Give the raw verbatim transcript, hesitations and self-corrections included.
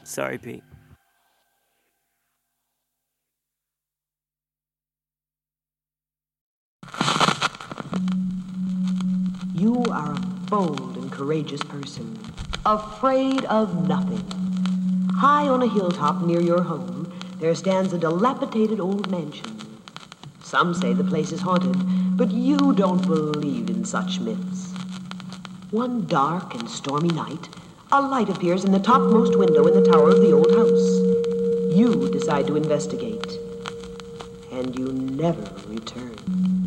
Sorry, Pete. You are a bold and courageous person, afraid of nothing. High on a hilltop near your home, there stands a dilapidated old mansion. Some say the place is haunted, but you don't believe in such myths. One dark and stormy night, a light appears in the topmost window in the tower of the old house. You decide to investigate, and you never return.